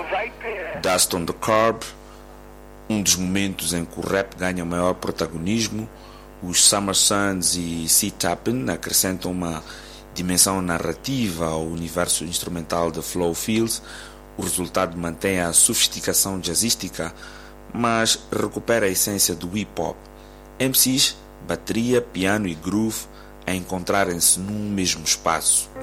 Dust on the Curb, um dos momentos em que o rap ganha maior protagonismo. Os Summer Suns e C-Tappin acrescentam uma dimensão narrativa ao universo instrumental de Flow Fields. O resultado mantém a sofisticação jazzística, mas recupera a essência do hip-hop. MCs, bateria, piano e groove a encontrarem-se num mesmo espaço.